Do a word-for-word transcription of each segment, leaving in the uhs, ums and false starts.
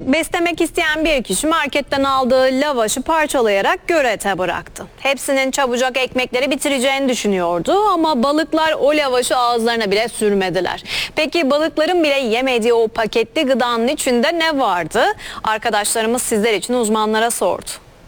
Beslemek isteyen bir kişi marketten aldığı lavaşı parçalayarak gölete bıraktı. Hepsinin çabucak ekmekleri bitireceğini düşünüyordu ama balıklar o lavaşı ağızlarına bile sürmediler. Peki balıkların bile yemediği o paketli gıdanın içinde ne vardı? Arkadaşlarımız sizler için uzmanlara sordu.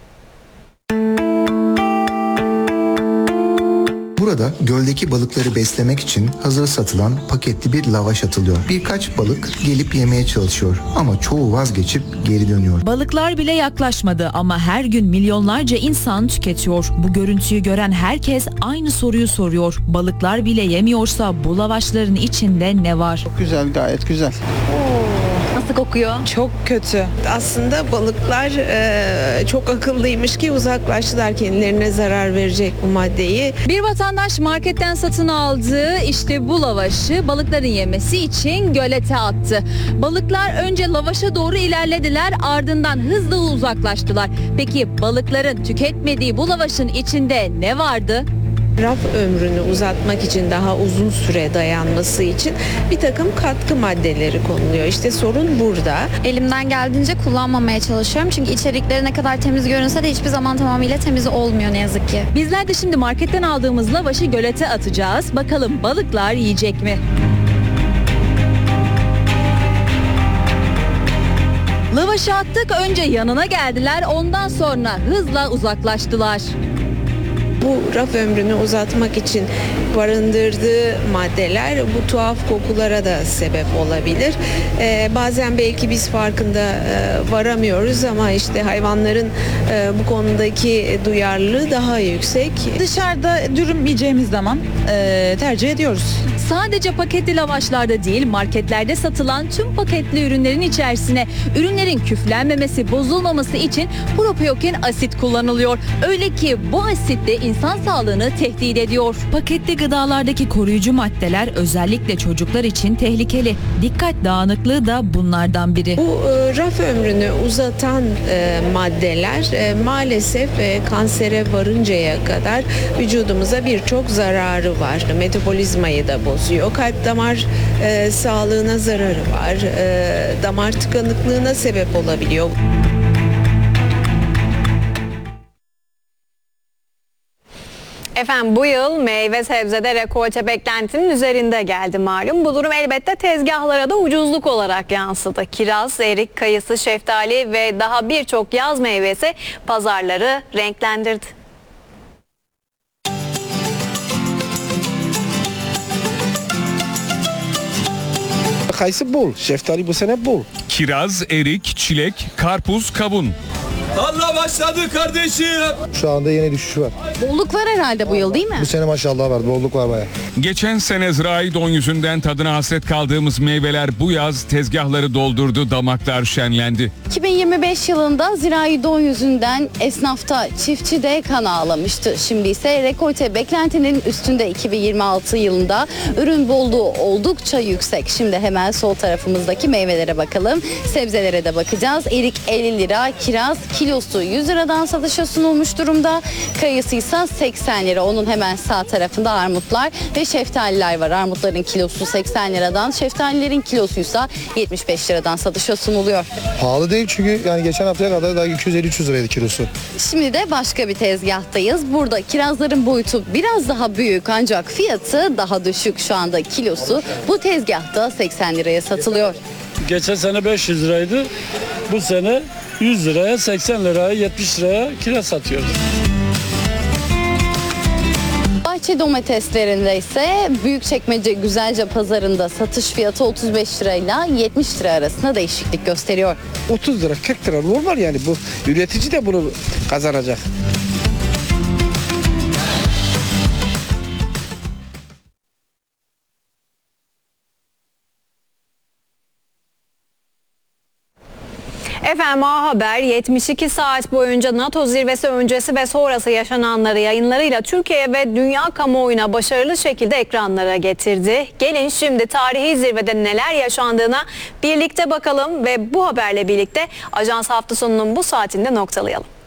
Burada göldeki balıkları beslemek için hazır satılan paketli bir lavaş atılıyor. Birkaç balık gelip yemeye çalışıyor ama çoğu vazgeçip geri dönüyor. Balıklar bile yaklaşmadı ama her gün milyonlarca insan tüketiyor. Bu görüntüyü gören herkes aynı soruyu soruyor. Balıklar bile yemiyorsa bu lavaşların içinde ne var? Çok güzel, gayet güzel. Nasıl kokuyor? Çok kötü. Aslında balıklar e, çok akıllıymış ki uzaklaştılar, kendilerine zarar verecek bu maddeyi. Bir vatandaş marketten satın aldığı işte bu lavaşı balıkların yemesi için gölete attı. Balıklar önce lavaşa doğru ilerlediler, ardından hızla uzaklaştılar. Peki balıkların tüketmediği bu lavaşın içinde ne vardı? Raf ömrünü uzatmak için, daha uzun süre dayanması için bir takım katkı maddeleri konuluyor. İşte sorun burada. Elimden geldiğince kullanmamaya çalışıyorum. Çünkü içerikleri ne kadar temiz görünse de hiçbir zaman tamamıyla temiz olmuyor ne yazık ki. Bizler de şimdi marketten aldığımız lavaşı gölete atacağız. Bakalım balıklar yiyecek mi? Lavaşı attık, önce yanına geldiler, ondan sonra hızla uzaklaştılar. Bu raf ömrünü uzatmak için barındırdığı maddeler bu tuhaf kokulara da sebep olabilir. Ee, bazen belki biz farkında e, varamıyoruz ama işte hayvanların e, bu konudaki duyarlılığı daha yüksek. Dışarıda dürüm yiyeceğimiz zaman e, tercih ediyoruz. Sadece paketli lavaşlarda değil, marketlerde satılan tüm paketli ürünlerin içerisine ürünlerin küflenmemesi, bozulmaması için propiyoken asit kullanılıyor. Öyle ki bu asit de insan sağlığını tehdit ediyor. Paketli gıdalardaki koruyucu maddeler özellikle çocuklar için tehlikeli. Dikkat dağınıklığı da bunlardan biri. Bu e, raf ömrünü uzatan e, maddeler e, maalesef e, kansere varıncaya kadar vücudumuza birçok zararı var. Metabolizmayı da bozuyor. Kalp damar e, sağlığına zararı var. E, damar tıkanıklığına sebep olabiliyor. Efendim bu yıl meyve sebzede rekolte beklentinin üzerinde geldi malum. Bu durum elbette tezgahlara da ucuzluk olarak yansıdı. Kiraz, erik, kayısı, şeftali ve daha birçok yaz meyvesi pazarları renklendirdi. Kayısı bol, şeftali bu sene bol. Kiraz, erik, çilek, karpuz, kavun. Tarla başladı kardeşim. Şu anda yeni düşüş var. Bolluk var herhalde bu yıl değil mi? Bu sene maşallah var, bolluk var bayağı. Geçen sene zirai don yüzünden tadına hasret kaldığımız meyveler bu yaz tezgahları doldurdu, damaklar şenlendi. iki bin yirmi beş yılında zirai don yüzünden esnafta, çiftçi de kan ağlamıştı. Şimdi ise rekolte beklentinin üstünde. iki bin yirmi altı yılında ürün bolluğu oldukça yüksek. Şimdi hemen sol tarafımızdaki meyvelere bakalım. Sebzelere de bakacağız. Erik elli lira, kiraz kilosu yüz liradan satışa sunulmuş durumda. Kayısı ise seksen lira. Onun hemen sağ tarafında armutlar ve şeftaliler var. Armutların kilosu seksen liradan, şeftalilerin kilosu ise yetmiş beş liradan satışa sunuluyor. Pahalı değil çünkü yani geçen haftaya kadar daha iki yüz elli üç yüz liraydı kilosu. Şimdi de başka bir tezgahtayız. Burada kirazların boyutu biraz daha büyük ancak fiyatı daha düşük. Şu anda kilosu bu tezgahta seksen liraya satılıyor. Geçen sene beş yüz liraydı. Bu sene yüz liraya, seksen liraya, yetmiş liraya kiraz satıyoruz. Bahçe domateslerinde ise Büyükçekmece Güzelce pazarında satış fiyatı otuz beş lirayla yetmiş lira arasında değişiklik gösteriyor. otuz lira, kırk lira normal yani, bu üretici de bunu kazanacak. Efendim A Haber yetmiş iki saat boyunca NATO zirvesi öncesi ve sonrası yaşananları yayınlarıyla Türkiye ve dünya kamuoyuna başarılı şekilde ekranlara getirdi. Gelin şimdi tarihi zirvede neler yaşandığına birlikte bakalım ve bu haberle birlikte Ajans hafta sonunun bu saatinde noktalayalım.